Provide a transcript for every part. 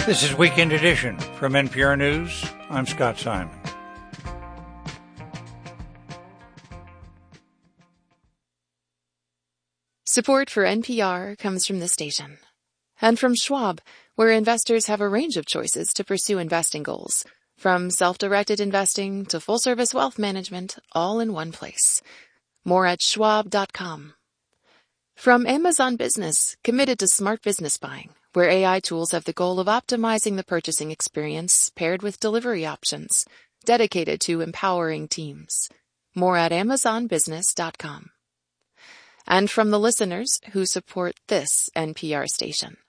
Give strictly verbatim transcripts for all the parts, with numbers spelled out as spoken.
This is Weekend Edition from N P R News. I'm Scott Simon. Support for N P R comes from the station. And from Schwab, where investors have a range of choices to pursue investing goals. From self-directed investing to full-service wealth management, all in one place. More at schwab dot com. From Amazon Business, committed to smart business buying, where A I tools have the goal of optimizing the purchasing experience paired with delivery options, dedicated to empowering teams. More at amazon business dot com. And from the listeners who support this N P R station.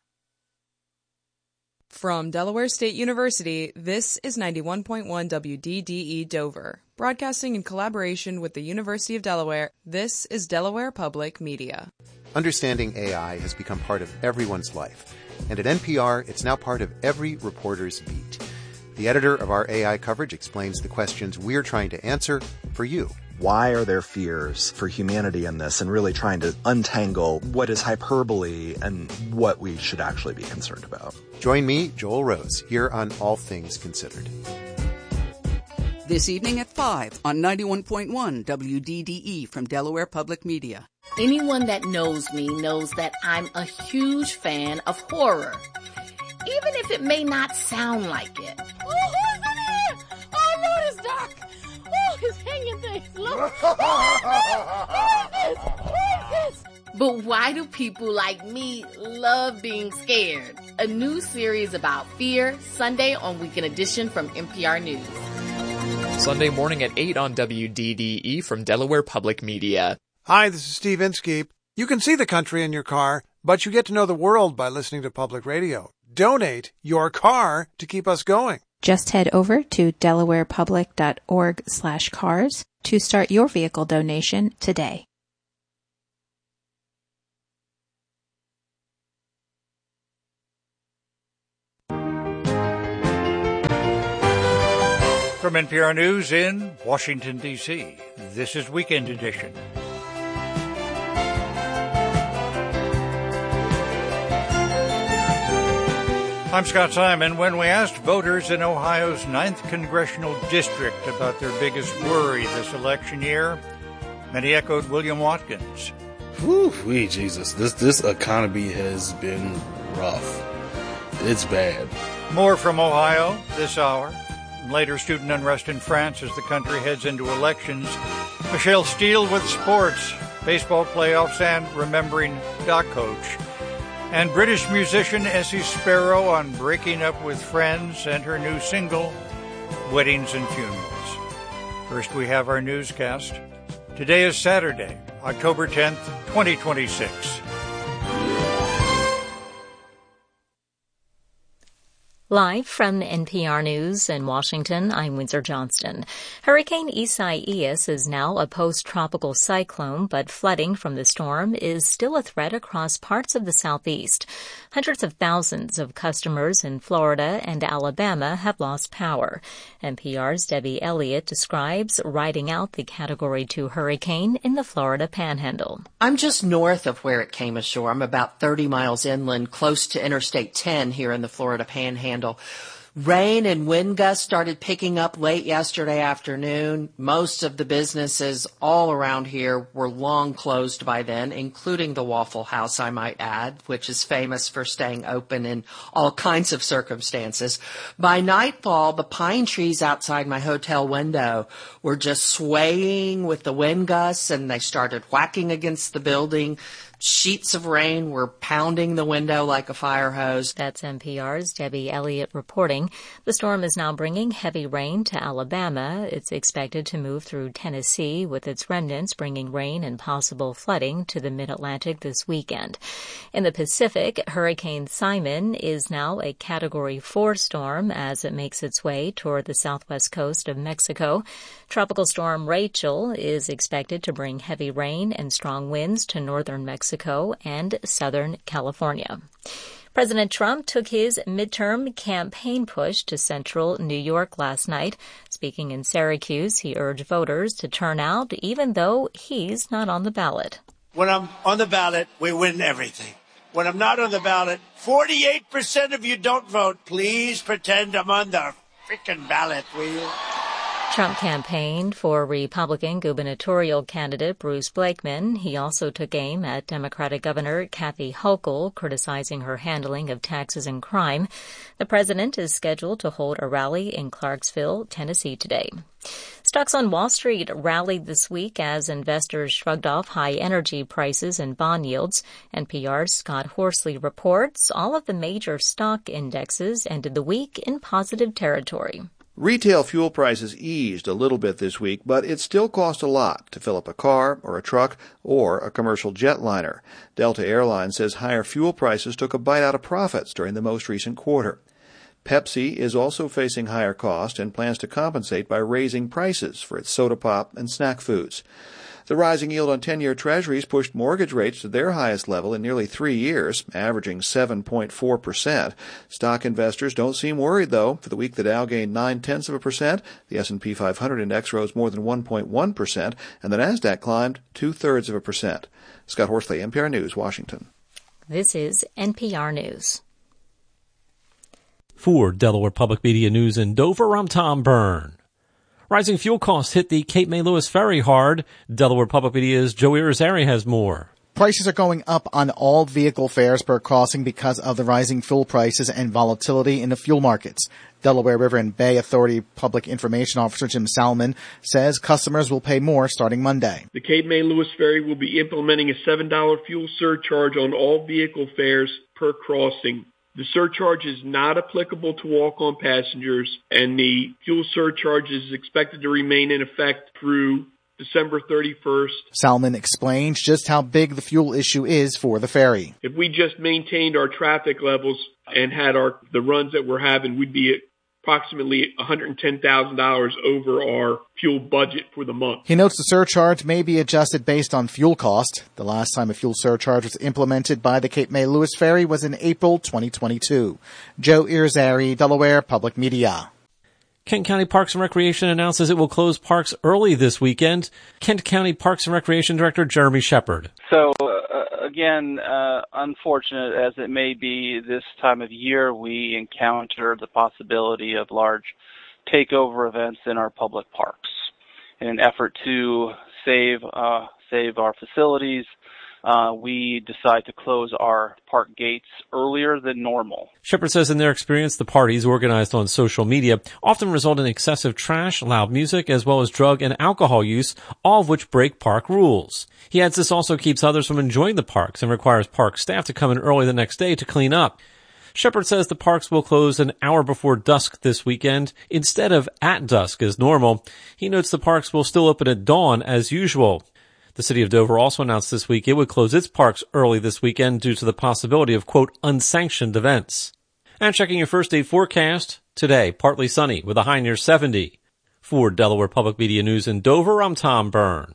From Delaware State University, this is ninety-one point one W D D E Dover. Broadcasting in collaboration with the University of Delaware, this is Delaware Public Media. Understanding A I has become part of everyone's life. And at N P R, it's now part of every reporter's beat. The editor of our A I coverage explains the questions we're trying to answer for you. Why are there fears for humanity in this, and really trying to untangle what is hyperbole and what we should actually be concerned about? Join me, Joel Rose, here on All Things Considered. This evening at five on ninety-one point one W D D E from Delaware Public Media. Anyone that knows me knows that I'm a huge fan of horror, even if it may not sound like it. Oh, who's in here? Oh, no, it's dark. Oh, it's hanging things. Look. Who is this? Who is this? But why do people like me love being scared? A new series about fear, Sunday on Weekend Edition from N P R News. Sunday morning at eight on W D D E from Delaware Public Media. Hi, this is Steve Inskeep. You can see the country in your car, but you get to know the world by listening to public radio. Donate your car to keep us going. Just head over to delawarepublic.org slash cars to start your vehicle donation today. From N P R News in Washington, D C, this is Weekend Edition. I'm Scott Simon. When we asked voters in Ohio's ninth Congressional District about their biggest worry this election year, many echoed William Watkins. Whew, wee Jesus, this this economy has been rough. It's bad. More from Ohio this hour. Later, student unrest in France as the country heads into elections. Michelle Steele with sports, baseball playoffs, and remembering Doc Coach. And British musician Essie Sparrow on breaking up with friends and her new single, Weddings and Funerals. First, we have our newscast. Today is Saturday, October tenth, twenty twenty-six. Live from N P R News in Washington, I'm Windsor Johnston. Hurricane Isaias is now a post-tropical cyclone, but flooding from the storm is still a threat across parts of the southeast. Hundreds of thousands of customers in Florida and Alabama have lost power. N P R's Debbie Elliott describes riding out the Category two hurricane in the Florida Panhandle. I'm just north of where it came ashore. I'm about thirty miles inland, close to Interstate ten here in the Florida Panhandle. Rain and wind gusts started picking up late yesterday afternoon. Most of the businesses all around here were long closed by then, including the Waffle House, I might add, which is famous for staying open in all kinds of circumstances. By nightfall, the pine trees outside my hotel window were just swaying with the wind gusts, and they started whacking against the building. Sheets of rain were pounding the window like a fire hose. That's N P R's Debbie Elliott reporting. The storm is now bringing heavy rain to Alabama. It's expected to move through Tennessee, with its remnants bringing rain and possible flooding to the mid-Atlantic this weekend. In the Pacific, Hurricane Simon is now a Category four storm as it makes its way toward the southwest coast of Mexico. Tropical storm Rachel is expected to bring heavy rain and strong winds to northern Mexico. Mexico and Southern California. President Trump took his midterm campaign push to central New York last night. Speaking in Syracuse, he urged voters to turn out even though he's not on the ballot. When I'm on the ballot, we win everything. when I'm not on the ballot. forty-eight percent of you don't vote. Please pretend I'm on the frickin' ballot, will you? Trump campaigned for Republican gubernatorial candidate Bruce Blakeman. He also took aim at Democratic Governor Kathy Hochul, criticizing her handling of taxes and crime. The president is scheduled to hold a rally in Clarksville, Tennessee today. Stocks on Wall Street rallied this week as investors shrugged off high energy prices and bond yields. N P R's Scott Horsley reports all of the major stock indexes ended the week in positive territory. Retail fuel prices eased a little bit this week, but it still cost a lot to fill up a car or a truck or a commercial jetliner. Delta Airlines says higher fuel prices took a bite out of profits during the most recent quarter. Pepsi is also facing higher costs and plans to compensate by raising prices for its soda pop and snack foods. The rising yield on ten-year treasuries pushed mortgage rates to their highest level in nearly three years, averaging seven point four percent. Stock investors don't seem worried, though. For the week, the Dow gained nine-tenths of a percent, the S and P five hundred index rose more than one point one percent, and the Nasdaq climbed two-thirds of a percent. Scott Horsley, N P R News, Washington. This is N P R News. For Delaware Public Media News in Dover, I'm Tom Byrne. Rising fuel costs hit the Cape May Lewis Ferry hard. Delaware Public Media's Joe Irizarry has more. Prices are going up on all vehicle fares per crossing because of the rising fuel prices and volatility in the fuel markets. Delaware River and Bay Authority Public Information Officer Jim Salmon says customers will pay more starting Monday. The Cape May Lewis Ferry will be implementing a seven dollars fuel surcharge on all vehicle fares per crossing. The surcharge is not applicable to walk-on passengers, and the fuel surcharge is expected to remain in effect through December thirty-first. Salmon explains just how big the fuel issue is for the ferry. If we just maintained our traffic levels and had our the runs that we're having, we'd be at approximately one hundred ten thousand dollars over our fuel budget for the month. He notes the surcharge may be adjusted based on fuel cost. The last time a fuel surcharge was implemented by the Cape May Lewis Ferry was in April twenty twenty-two. Joe Irizarry, Delaware Public Media. Kent County Parks and Recreation announces it will close parks early this weekend. Kent County Parks and Recreation Director Jeremy Shepard. So, uh, again, uh, unfortunate as it may be this time of year, we encounter the possibility of large takeover events in our public parks. In an effort to save uh, save our facilities, Uh, we decide to close our park gates earlier than normal. Shepard says in their experience, the parties organized on social media often result in excessive trash, loud music, as well as drug and alcohol use, all of which break park rules. He adds this also keeps others from enjoying the parks and requires park staff to come in early the next day to clean up. Shepard says the parks will close an hour before dusk this weekend instead of at dusk as normal. He notes the parks will still open at dawn as usual. The city of Dover also announced this week it would close its parks early this weekend due to the possibility of, quote, unsanctioned events. And checking your first day forecast, today, partly sunny with a high near seventy. For Delaware Public Media News in Dover, I'm Tom Byrne.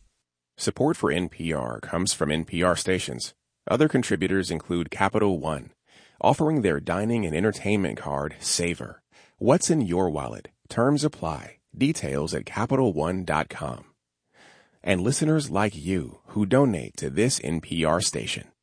Support for N P R comes from N P R stations. Other contributors include Capital One, offering their dining and entertainment card, Savor. What's in your wallet? Terms apply. Details at Capital One dot com. And listeners like you who donate to this N P R station.